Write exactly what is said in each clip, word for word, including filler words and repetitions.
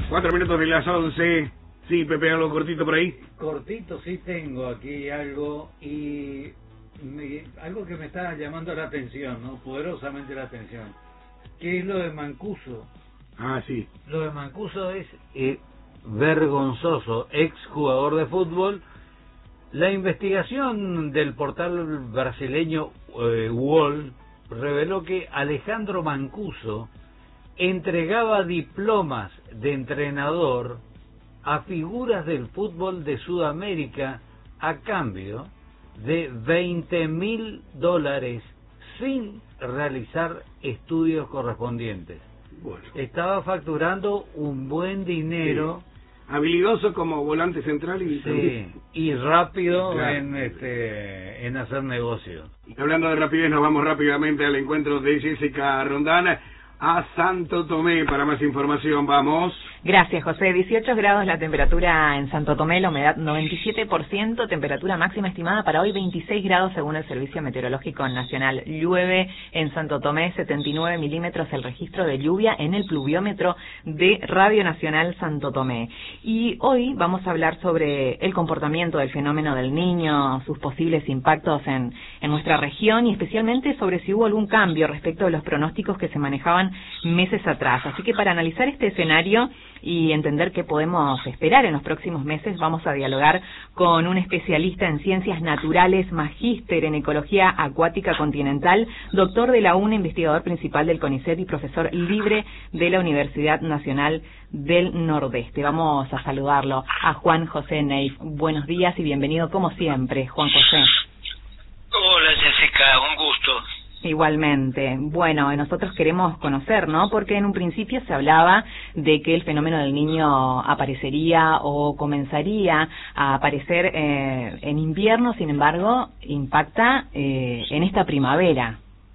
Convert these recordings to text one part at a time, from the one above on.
Cuatro minutos de las once. Sí, Pepe, algo cortito por ahí. Cortito sí tengo aquí algo y me, algo que me está llamando la atención, ¿no? Poderosamente la atención. ¿Qué es lo de Mancuso? Ah, sí. Lo de Mancuso es eh, vergonzoso, ex jugador de fútbol. La investigación del portal brasileño eh, U O L reveló que Alejandro Mancuso entregaba diplomas de entrenador a figuras del fútbol de Sudamérica a cambio de veinte mil dólares sin realizar estudios correspondientes. Bueno. Estaba facturando un buen dinero. Sí. Habilidoso como volante central y sí, y rápido claro. en este en hacer negocio. Y hablando de rapidez, nos vamos rápidamente al encuentro de Jessica Rondán a Santo Tomé. Para más información, vamos. Gracias, José. dieciocho grados la temperatura en Santo Tomé, la humedad noventa y siete por ciento, temperatura máxima estimada para hoy veintiséis grados según el Servicio Meteorológico Nacional. Llueve en Santo Tomé, setenta y nueve milímetros el registro de lluvia en el pluviómetro de Radio Nacional Santo Tomé. Y hoy vamos a hablar sobre el comportamiento del fenómeno del Niño, sus posibles impactos en, en nuestra región y especialmente sobre si hubo algún cambio respecto de los pronósticos que se manejaban meses atrás. Así que para analizar este escenario y entender qué podemos esperar en los próximos meses, vamos a dialogar con un especialista en ciencias naturales, magíster en ecología acuática continental, doctor de la U N A, investigador principal del CONICET y profesor libre de la Universidad Nacional del Nordeste. Vamos a saludarlo a Juan José Neif. Buenos días y bienvenido como siempre, Juan José. Hola Jessica, un gusto. Igualmente. Bueno, nosotros queremos conocer, ¿no? Porque en un principio se hablaba de que el fenómeno del Niño aparecería o comenzaría a aparecer eh, en invierno, sin embargo, impacta eh, en esta primavera.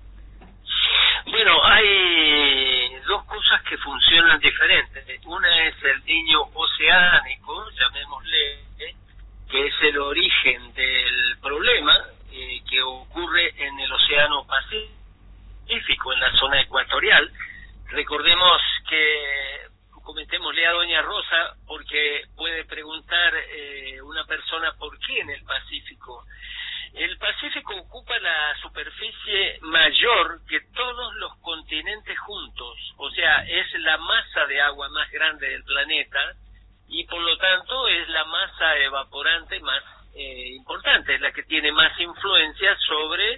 Bueno, hay dos cosas que funcionan diferentes. Una es el Niño oceánico, llamémosle, que es el origen del problema, eh, que ocurre en el Océano Pacífico, en la zona ecuatorial. Recordemos que, comentémosle a doña Rosa, porque puede preguntar eh, una persona por qué en el Pacífico. El Pacífico ocupa la superficie mayor que todos los continentes juntos, o sea, es la masa de agua más grande del planeta y por lo tanto es la masa evaporante más eh, importante, es la que tiene más influencia sobre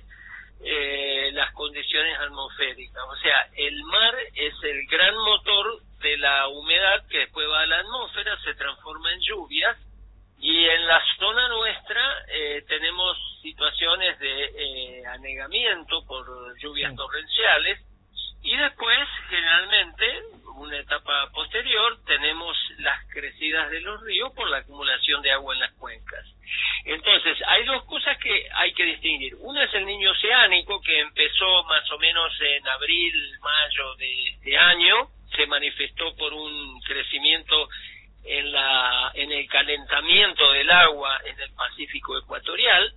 eh, las condiciones atmosféricas. O sea, el mar es el gran motor de la humedad que después va a la atmósfera, se transforma en lluvias. Y en la zona nuestra eh, tenemos situaciones de eh, anegamiento por lluvias torrenciales y después, generalmente, una etapa posterior, tenemos las crecidas de los ríos por la acumulación de agua en las cuencas. Entonces, hay dos cosas que hay que distinguir. Una es el Niño oceánico, que empezó más o menos en abril, mayo de este año, se manifestó por un crecimiento en la en el calentamiento del agua en el Pacífico ecuatorial,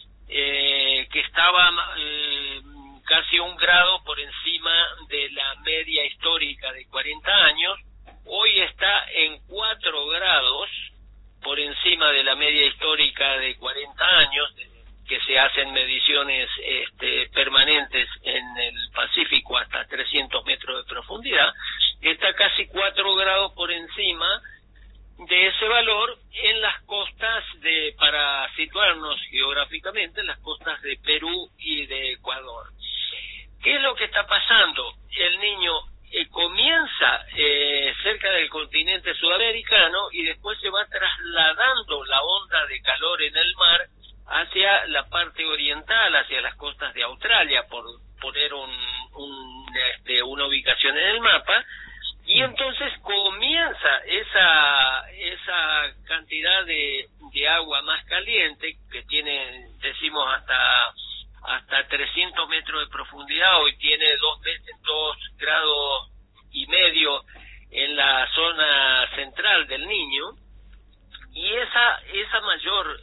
eh, que estaba eh, casi un grado por encima de la media histórica de cuarenta años. Hoy está en cuatro grados por encima de la media histórica de cuarenta años, que se hacen mediciones este, permanentes en el Pacífico hasta trescientos metros de profundidad. Está casi cuatro grados por encima de ese valor en las costas de, para situarnos geográficamente, en las costas de Perú y de Ecuador. ¿Qué es lo que está pasando? El Niño eh, comienza eh, cerca del continente sudamericano y después se va trasladando la onda de calor en el mar hacia la parte oriental, hacia las costas de Australia, por poner un, un, este, una ubicación en el mapa. Y entonces comienza esa esa cantidad de, de agua más caliente, que tiene, decimos, hasta hasta trescientos metros de profundidad, hoy tiene dos veces dos grados y medio en la zona central del Niño, y esa esa mayor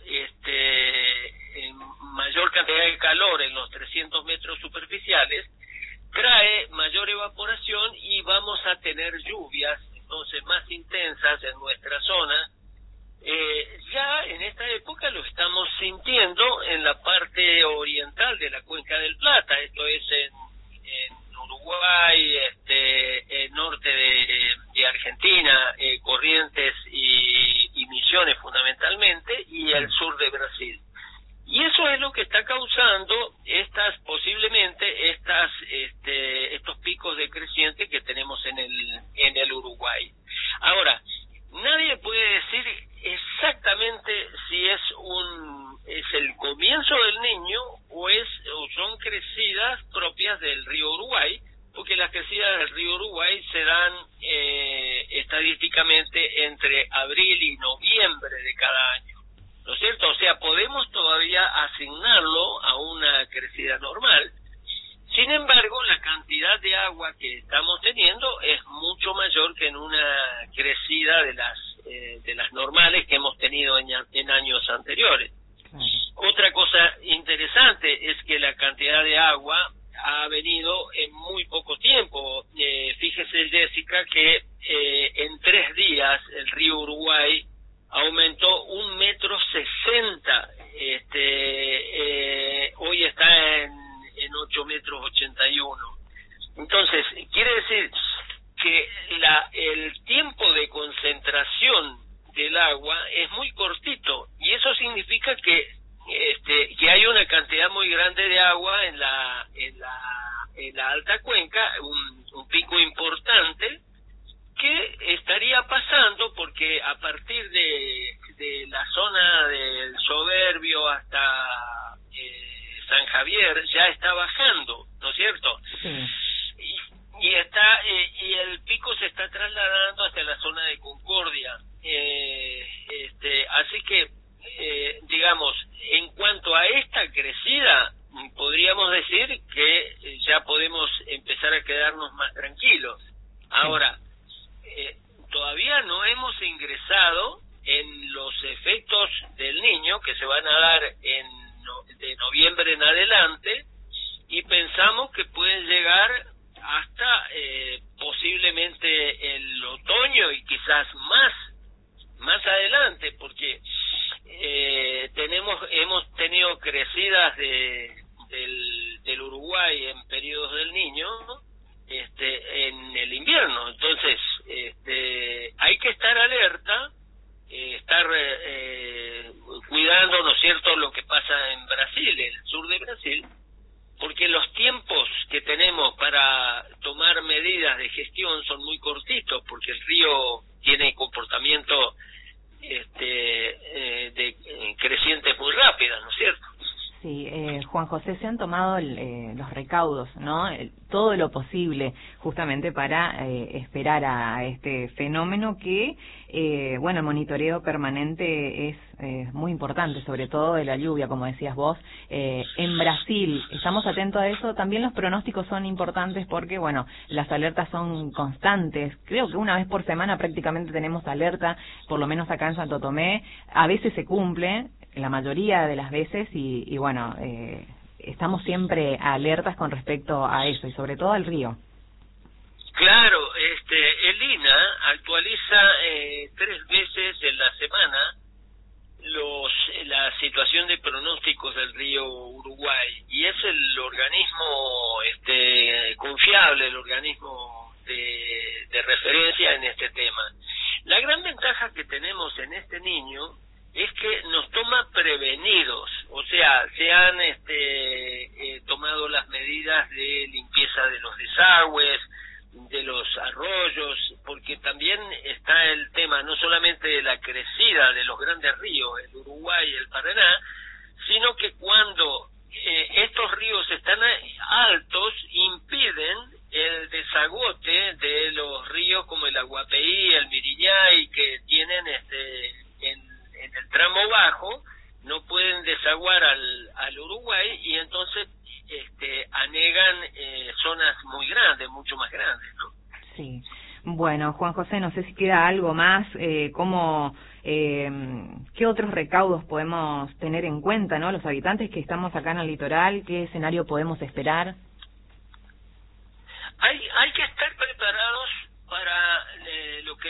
este mayor cantidad de calor en los trescientos metros superficiales trae mayor evaporación y vamos a tener lluvias entonces más intensas en nuestra zona, eh, ya en esta época lo estamos sintiendo en la parte oriental de la Cuenca del Plata, esto es en, en Uruguay, este, el norte de, de Argentina, eh, Corrientes y, y Misiones fundamentalmente, y el sur de Brasil. Y eso es lo que está causando estas, posiblemente, estas, este, estos picos decrecientes que tenemos en el, en el Uruguay. Ahora, nadie puede decir exactamente si es un, es el comienzo del niño o es, o son crecidas propias del río Uruguay, porque las crecidas del río Uruguay se dan, eh, estadísticamente entre abril y noviembre de cada año. ¿No es cierto? O sea, podemos todavía asignarlo a una crecida normal. Sin embargo, la cantidad de agua que estamos teniendo es mucho mayor que en una crecida de las eh, de las normales que hemos tenido en, en años anteriores. Claro. Otra cosa interesante es que la cantidad de agua ha venido en muy poco tiempo. Eh, fíjese, Jessica, que eh, en tres días el río Uruguay aumentó un metro sesenta, este, eh, hoy está en, en ocho metros ochenta y uno. Entonces, quiere decir que la, el tiempo de concentración del agua es muy cortito, y eso significa que, este, que hay una cantidad muy grande de agua en la, en la, en la alta cuenca, un, un pico importante, que estaría pasando porque a partir de, de la zona del Soberbio hasta eh, San Javier ya está bajando, ¿no es cierto? Sí. Y, y está eh, y el pico se está trasladando hasta la zona de Concordia. Eh, este, así que, eh, digamos, en cuanto a esta crecida, podríamos decir que ya podemos empezar a quedarnos más tranquilos. Ahora, sí. Eh, todavía no hemos ingresado en los efectos del niño que se van a dar en no, de noviembre en adelante, y pensamos que pueden llegar hasta eh, posiblemente el otoño y quizás más más adelante, porque eh, tenemos hemos tenido crecidas de del, del Uruguay en periodos del niño, este en el invierno. Entonces este hay que estar alerta, eh, estar eh, cuidando, ¿no es cierto?, lo que pasa en Brasil, en el sur de Brasil, porque los tiempos que tenemos para tomar medidas de gestión son muy cortitos, porque el río tiene comportamiento este eh, de eh, crecientes muy rápidas, ¿no es cierto? Sí, eh, Juan José, se han tomado el, eh, los recaudos, ¿no? El, todo lo posible justamente para eh, esperar a, a este fenómeno que, eh, bueno, el monitoreo permanente es eh, muy importante, sobre todo de la lluvia, como decías vos. Eh, en Brasil, estamos atentos a eso. También los pronósticos son importantes porque, bueno, las alertas son constantes. Creo que una vez por semana prácticamente tenemos alerta, por lo menos acá en Santo Tomé. A veces se cumple, la mayoría de las veces, y, y bueno, eh, estamos siempre alertas con respecto a eso, y sobre todo al río. Claro, este, el I N A actualiza eh, tres veces en la semana los la situación de pronósticos del río Uruguay, y es el organismo este confiable, el organismo de, de referencia en este tema. La gran ventaja que tenemos en este niño es que nos toma prevenidos, o sea, se han este, eh, tomado las medidas de limpieza de los desagües, de los arroyos, porque también está el tema no solamente de la crecida de los grandes ríos, el Uruguay y el Paraná, sino que cuando eh, estos ríos están altos, impiden el desagote de los ríos como el Aguapeí, el Miriñay, que tienen este en, en el tramo bajo, no pueden desaguar al, al Uruguay, y entonces este anegan eh, zonas muy grandes, mucho más grandes, ¿no? Sí. Bueno, Juan José, no sé si queda algo más, eh, cómo, eh, qué otros recaudos podemos tener en cuenta, ¿no? Los habitantes que estamos acá en el litoral, ¿qué escenario podemos esperar? Hay hay que estar preparados para eh, lo que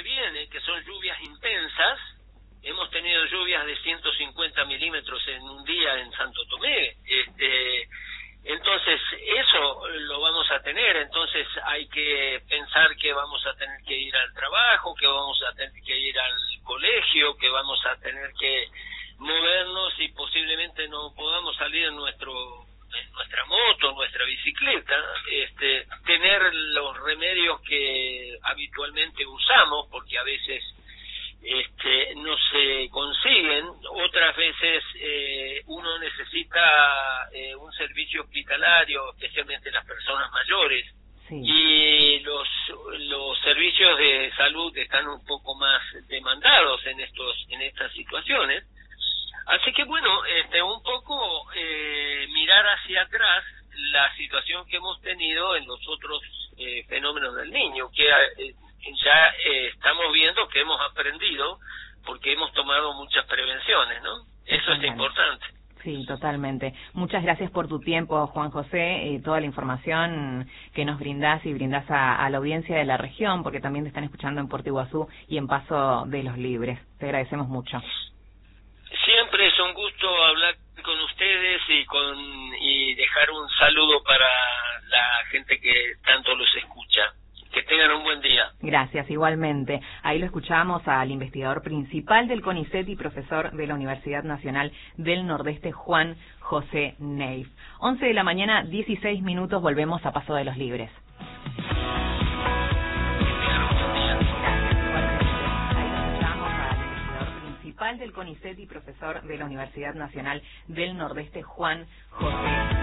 que son lluvias intensas. Hemos tenido lluvias de ciento cincuenta milímetros en un día en Santo Tomé. Este, entonces, eso lo vamos a tener. Entonces, hay que pensar que vamos a tener que ir al trabajo, que vamos a tener que ir al colegio, que vamos a tener que movernos y posiblemente no podamos salir en nuestro en nuestra moto, nuestra bicicleta, este, tener los remedios que habitualmente usamos, porque a veces este, no se consiguen, otras veces eh, uno necesita eh, un servicio hospitalario, especialmente las personas mayores, sí. Y los los servicios de salud están un poco más demandados en estos en estas situaciones. Así que bueno, este, un poco eh, mirar hacia atrás la situación que hemos tenido en los otros eh, fenómenos del Niño, que eh, ya eh, estamos viendo que hemos aprendido porque hemos tomado muchas prevenciones, ¿no? Eso es importante. Sí, totalmente. Muchas gracias por tu tiempo, Juan José, y toda la información que nos brindás y brindás a, a la audiencia de la región, porque también te están escuchando en Puerto Iguazú y en Paso de los Libres. Te agradecemos mucho. Siempre es un gusto hablar con ustedes y con y dejar un saludo para la gente que tanto los escucha. Que tengan un buen día. Gracias, igualmente. Ahí lo escuchábamos al investigador principal del CONICET y profesor de la Universidad Nacional del Nordeste, Juan José Neif. once de la mañana, dieciséis minutos, volvemos a Paso de los Libres. Del CONICET y profesor de la Universidad Nacional del Nordeste, Juan José